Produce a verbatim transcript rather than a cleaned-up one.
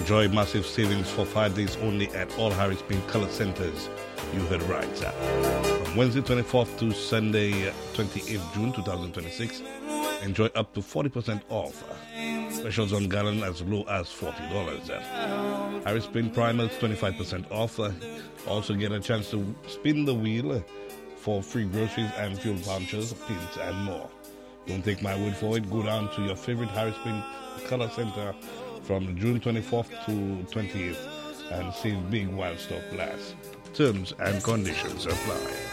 Enjoy massive savings for five days only at all Harris Pink Color Centers. You heard right, sir. From Wednesday twenty-fourth to Sunday twenty-eighth June twenty twenty-six, enjoy up to forty percent off. Specials on gallon as low as forty dollars. Harris Pink Primers twenty-five percent off. Also get a chance to spin the wheel for free groceries and fuel vouchers, pins and more. Don't take my word for it. Go down to your favorite Harris Pink Color Center from June twenty-fourth to twenty-eighth and save big while stock lasts. Terms and conditions apply.